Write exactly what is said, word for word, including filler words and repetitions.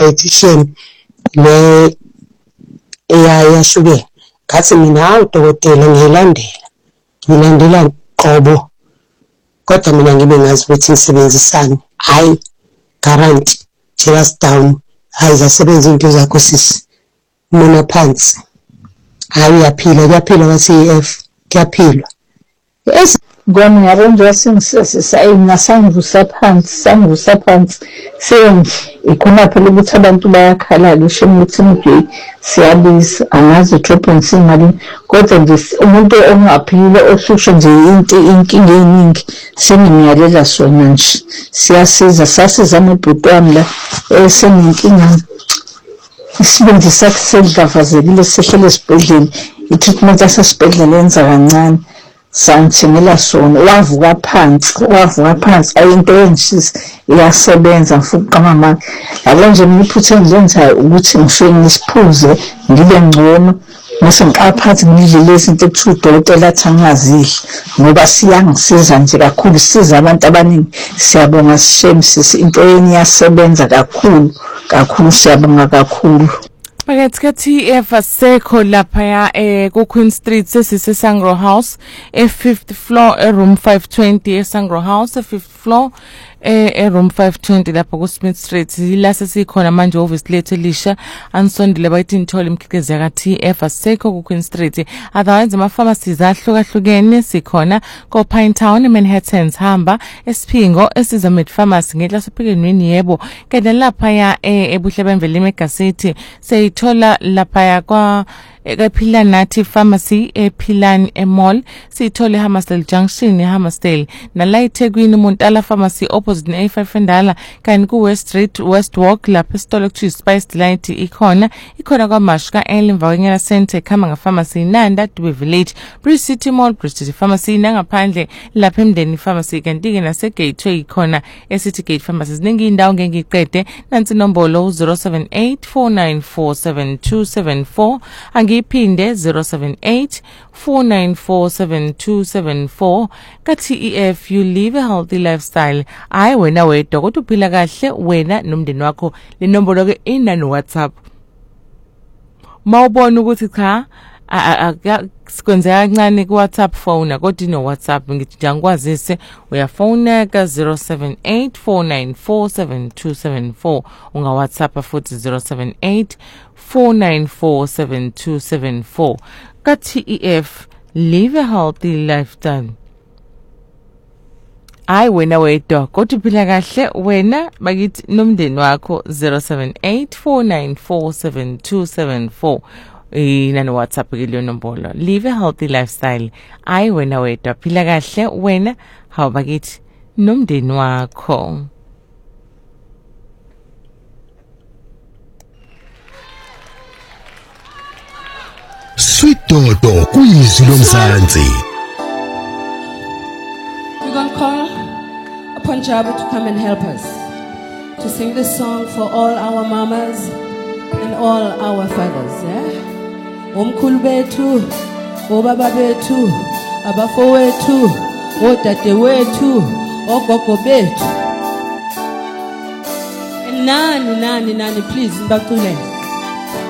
dietitian le eyashukela ngathi mina hawu dokotela ngilandela ngilandela qobo kodwa mina ngibe ngazi ukuthi ngisebenzisani hayi guarantee chill us down hayi zasebenza into zakho sisi mina phansi hayi yaphila yaphila ngathi E F kuyaphilwa yes ngoba ngiyabona singisese sayingasangivusa phansi sangivusa phansi sengi ikhona phela ukuthi abantu bayakhala lisho ukuthi manje siyabiza angazi drop and singali kodwa nje umuntu ongaphile oshusho nje into inkinga eningi senimiyalela sona nje siyasiza sasiza amabhuti wami la esenenkinga isibindi sakhe sedlavazekile sehlele esibhedlela i-treatment yasesibhedlela yenza kancane sangithengela sona wavuka phansi wavuka phansi ayinto enjisi iyasebenza futhi qamama yabo nje niphuthe ngilenzayo ukuthi ngifike ngisiphuze ngibe ngcono mase ngiqaphathi ngidle izinto ekuthiwa udokotela athi angazidli ngoba siyangisiza nje kakhulu siza abantu abaningi siyabonga sishemsisi into yeni yasebenza kakhulu kakhulu siyabonga kakhulu. Pakethe T F asekho lapha eh ku Queen Street sesise Sangro House e fifth floor e room five twenty e Sangro House e fifth floor eh e room five twenty lapha ku Smith Street la sesikhona manje office lethu elisha ansondile bayithi nithole imkhiqizo yaka T F asekho ku Queen Street otherwise ama pharmacies ahlukahlukene sikhona ko Pine Town Manhattan's hamba esiphingo esiza Med Pharmacy ngehla sephikenweni yebo kade lapha ya ebuhle bemvele Mega City seyithola lapha ya kwa eKaphilani nathi pharmacy ePhilani eMall sithole Hammersdale Junction eHammersdale nala eThekwini uMontala pharmacy opposite ne A five endala kanti ku West Street West Walk lapha esitolo kuthiwa Spice Delight ikhona ikhona kwaMashka elimva kwenyana center ekhama ngapharmacy Nanda Dube Village Bridge City Mall Bridge City Pharmacy nangaphandle lapha eMndeni Pharmacy kanti ke nase Gateway ikhona eCity Gate Pharmacy ziningi indawo ngeke ngiqede nansi inombolo zero seven eight four nine four seven two seven four angi iphinde zero seven eight four nine four seven two seven four ka T E F you live a healthy lifestyle ayi wena wedwa kodwa uphila kahle wena nomndeni wakho le nombolo ke ina no WhatsApp mawubona ukuthi cha sikwenzeka kancane ku WhatsApp phone kodwa ino WhatsApp ngithi ngiyakwazise uyafona ka zero seven eight four nine four seven two seven four unga WhatsApp futhi zero seven eight four nine four seven two seven four ka T E F live a healthy lifestyle ayi wena wedwa kodwa uphila kahle wena bakithi nomndeni wakho zero seven eight four nine four seven two seven four ina no WhatsApp ke leyo nombolo live a healthy lifestyle ayi wena wedwa phila kahle wena hawu bakithi nomndeni wakho. Sweet Dodo kuyizwi lomzansi. We're going to call upon Jabu to come and help us to sing this song for all our mamas and all our fathers, yeah? Omkhulu bethu, obaba bethu, abafowethu, odadewethu, ogogo bethu. And nani nani nani please ngibacule.